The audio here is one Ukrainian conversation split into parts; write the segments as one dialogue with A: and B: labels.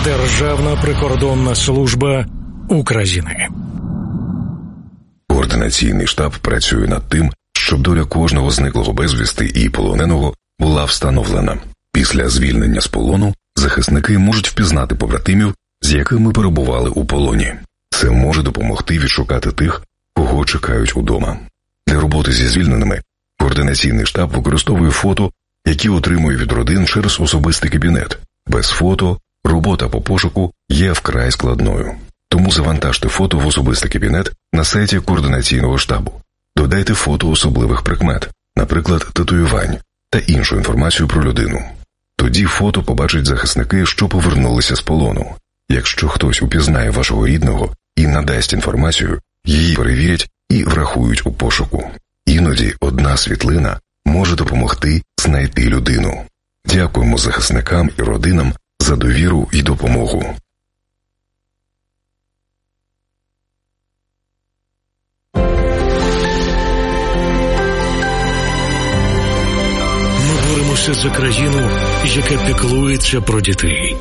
A: Державна прикордонна служба України.
B: Координаційний штаб працює над тим, щоб доля кожного зниклого безвісти і полоненого була встановлена. Після звільнення з полону захисники можуть впізнати побратимів, з якими перебували у полоні. Це може допомогти відшукати тих, кого чекають удома. Для роботи зі звільненими координаційний штаб використовує фото, які отримує від родин через особистий кабінет. Без фото робота по пошуку є вкрай складною. Тому завантажте фото в особистий кабінет на сайті координаційного штабу. Додайте фото особливих прикмет, наприклад, татуювань та іншу інформацію про людину. Тоді фото побачать захисники, що повернулися з полону. Якщо хтось упізнає вашого рідного і надасть інформацію, її перевірять і врахують у пошуку. Іноді одна світлина може допомогти знайти людину. Дякуємо захисникам і родинам за довіру і допомогу.
A: Ми боремося за країну, яка піклується про дітей.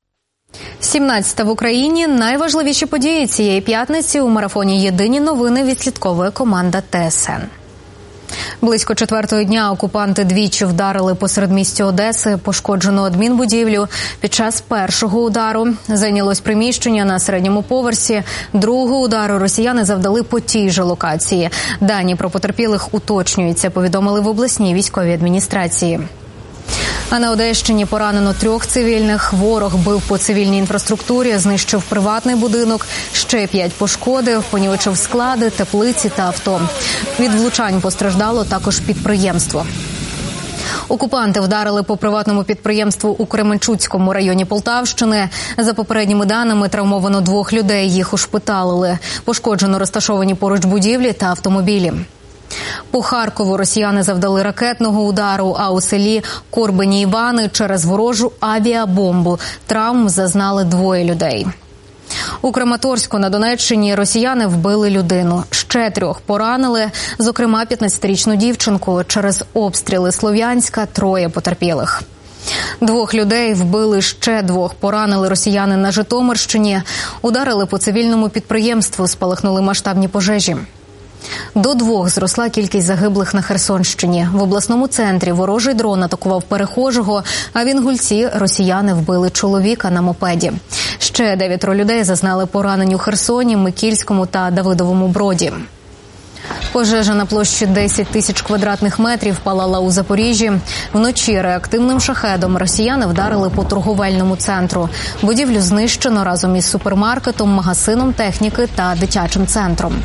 C: 17 в Україні. Найважливіші події цієї п'ятниці у марафоні «Єдині новини» відслідковує команда ТСН. Близько 4-ї дня окупанти двічі вдарили по середмісті Одеси, пошкоджено адмінбудівлю. Під час першого удару зайнялось приміщення на середньому поверсі. Другого удару росіяни завдали по тій же локації. Дані про потерпілих уточнюються, повідомили в обласній військовій адміністрації. А на Одещині поранено 3 цивільних. Ворог бив по цивільній інфраструктурі, знищив приватний будинок, ще 5 пошкодив, понівечив склади, теплиці та авто. Від влучань постраждало також підприємство. Окупанти вдарили по приватному підприємству у Кременчуцькому районі Полтавщини. За попередніми даними, травмовано 2 людей, їх ушпиталили. Пошкоджено розташовані поруч будівлі та автомобілі. По Харкову росіяни завдали ракетного удару, а у селі Корбені Івани через ворожу авіабомбу травм зазнали 2 людей. У Краматорську на Донеччині росіяни вбили людину. Ще 3 поранили, зокрема 15-річну дівчинку. Через обстріли Слов'янська 3 потерпілих. 2 людей вбили, ще 2 поранили росіяни на Житомирщині. Ударили по цивільному підприємству, спалахнули масштабні пожежі. До 2 зросла кількість загиблих на Херсонщині. В обласному центрі ворожий дрон атакував перехожого, а в Інгульці росіяни вбили чоловіка на мопеді. Ще 9 людей зазнали поранень у Херсоні, Микільському та Давидовому Броді. Пожежа на площі 10 тисяч квадратних метрів палала у Запоріжжі. Вночі реактивним шахедом росіяни вдарили по торговельному центру. Будівлю знищено разом із супермаркетом, магазином техніки та дитячим центром.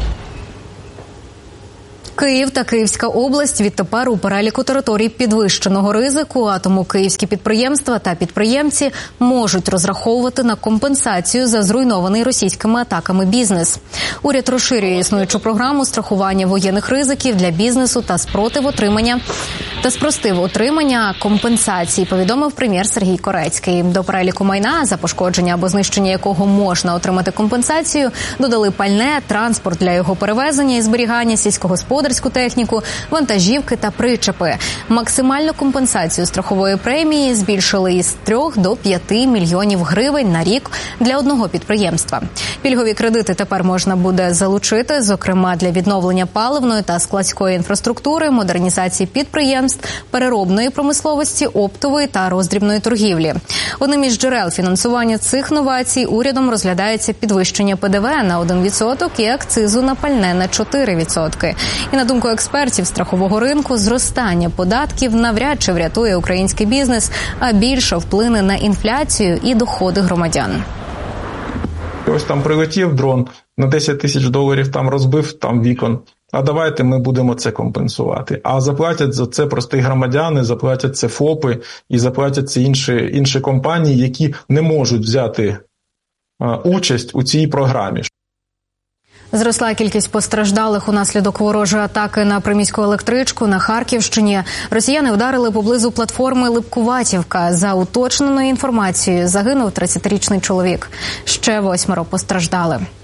C: Київ та Київська область відтепер у переліку територій підвищеного ризику, а тому київські підприємства та підприємці можуть розраховувати на компенсацію за зруйнований російськими атаками бізнес. Уряд розширює існуючу програму страхування воєнних ризиків для бізнесу та спростив отримання компенсацій, повідомив прем'єр Сергій Корецький. До переліку майна, за пошкодження або знищення якого можна отримати компенсацію, додали пальне, транспорт для його перевезення і зберігання, сільськогосподарську техніку, вантажівки та причепи. Максимальну компенсацію страхової премії збільшили із 3 до 5 мільйонів гривень на рік для одного підприємства. Пільгові кредити тепер можна буде залучити, зокрема для відновлення паливної та складської інфраструктури, модернізації підприємств, переробної промисловості, оптової та роздрібної торгівлі. Одним із джерел фінансування цих новацій урядом розглядається підвищення ПДВ на 1% і акцизу на пальне на 4%. І на думку експертів страхового ринку, зростання податків навряд чи врятує український бізнес, а більше вплине на інфляцію і доходи громадян.
D: Ось там прилетів дрон, на 10 тисяч доларів там розбив там вікон. А давайте ми будемо це компенсувати. А заплатять за це прості громадяни, заплатять це ФОПи і заплатять це інші компанії, які не можуть взяти участь у цій програмі.
C: Зросла кількість постраждалих унаслідок ворожої атаки на приміську електричку на Харківщині. Росіяни вдарили поблизу платформи Липкуватівка. За уточненою інформацією, загинув 30-річний чоловік. Ще 8 постраждали.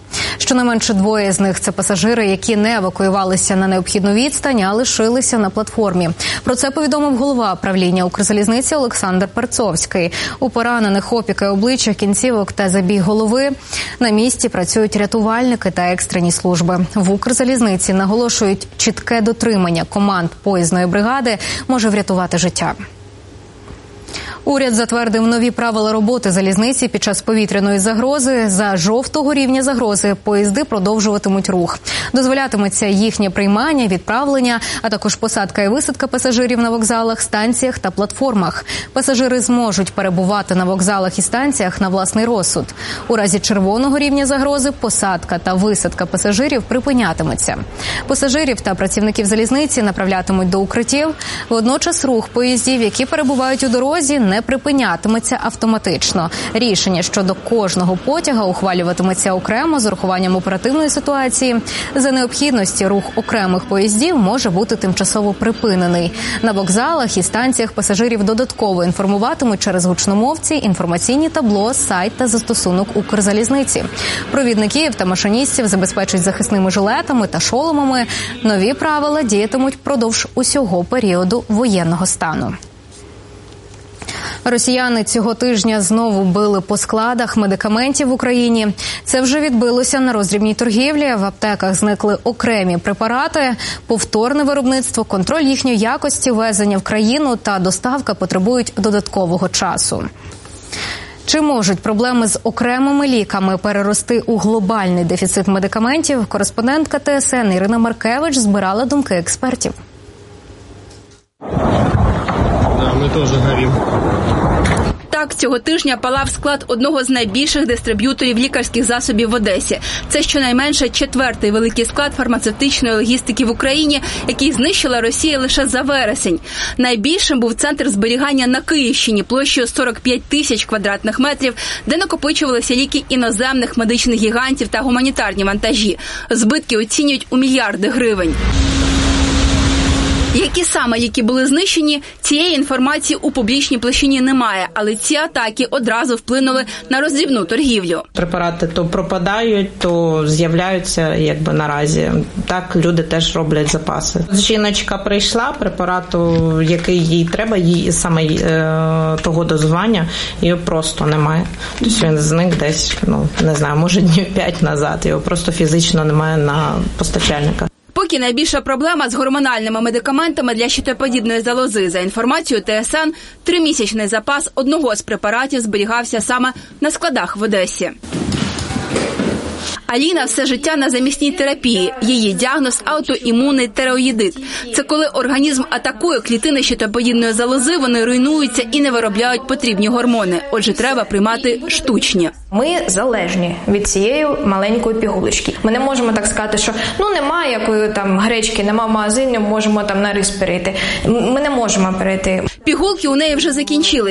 C: Щонайменше 2 з них – це пасажири, які не евакуювалися на необхідну відстань, а лишилися на платформі. Про це повідомив голова правління Укрзалізниці Олександр Перцовський. У поранених опіки обличчя, кінцівок та забій голови. На місці працюють рятувальники та екстрені служби. В Укрзалізниці наголошують, чітке дотримання команд поїзної бригади може врятувати життя. Уряд затвердив нові правила роботи залізниці під час повітряної загрози. За жовтого рівня загрози поїзди продовжуватимуть рух. Дозволятиметься їхнє приймання, відправлення, а також посадка і висадка пасажирів на вокзалах, станціях та платформах. Пасажири зможуть перебувати на вокзалах і станціях на власний розсуд. У разі червоного рівня загрози посадка та висадка пасажирів припинятиметься. Пасажирів та працівників залізниці направлятимуть до укриттів. Водночас рух поїздів, які перебувають у дорозі, не припинятиметься автоматично. Рішення щодо кожного потяга ухвалюватиметься окремо з урахуванням оперативної ситуації. За необхідності рух окремих поїздів може бути тимчасово припинений. На вокзалах і станціях пасажирів додатково інформуватимуть через гучномовці, інформаційні табло, сайт та застосунок Укрзалізниці. Провідників та машиністів забезпечать захисними жилетами та шоломами. Нові правила діятимуть впродовж усього періоду воєнного стану. Росіяни цього тижня знову били по складах медикаментів в Україні. Це вже відбилося на роздрібній торгівлі. В аптеках зникли окремі препарати, повторне виробництво, контроль їхньої якості, ввезення в країну та доставка потребують додаткового часу. Чи можуть проблеми з окремими ліками перерости у глобальний дефіцит медикаментів? Кореспондентка ТСН Ірина Маркевич збирала думки експертів.
E: Ми теж горимо.
F: Так, цього тижня палав склад одного з найбільших дистриб'юторів лікарських засобів в Одесі. Це щонайменше 4-й великий склад фармацевтичної логістики в Україні, який знищила Росія лише за вересень. Найбільшим був центр зберігання на Київщині площею 45 тисяч квадратних метрів, де накопичувалися ліки іноземних медичних гігантів та гуманітарні вантажі. Збитки оцінюють у мільярди гривень. Які саме ліки були знищені, цієї інформації у публічній площині немає, але ці атаки одразу вплинули на роздрібну торгівлю.
G: Препарати то пропадають, то з'являються наразі. Так люди теж роблять запаси. Жіночка прийшла, препарату, який їй треба, їй саме того дозування, його просто немає. Тобто він зник десь, не знаю, може днів 5 назад, його просто фізично немає на постачальника.
F: Поки найбільша проблема з гормональними медикаментами для щитоподібної залози. За інформацією ТСН, 3-місячний запас одного з препаратів зберігався саме на складах в Одесі. Аліна все життя на замісній терапії. Її діагноз – аутоімунний тиреоїдит. Це коли організм атакує клітини щитоподібної залози, вони руйнуються і не виробляють потрібні гормони. Отже, треба приймати штучні.
H: Ми залежні від цієї маленької пігулочки. Ми не можемо так сказати, що немає якої гречки, немає в магазині, можемо на рис перейти. Ми не можемо перейти.
F: Пігулки у неї вже закінчили.